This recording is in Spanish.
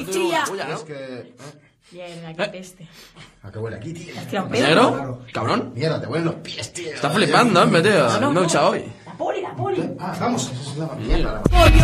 chilla. Es que... Mierda, qué peste. ¿A qué huele aquí, tío? ¿Negro? ¿Cabrón? Mierda, te huelen los pies, tío. Está flipando, hombre, tío. No me he echado hoy. La poli. Ah, vamos. Eso es la mierda. Pollo.